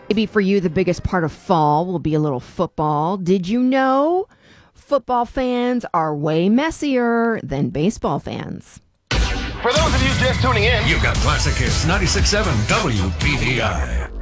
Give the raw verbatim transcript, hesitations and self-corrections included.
Maybe for you, the biggest part of fall will be a little football. Did you know football fans are way messier than baseball fans? For those of you just tuning in, you've got Classic Hits ninety-six point seven W B D I.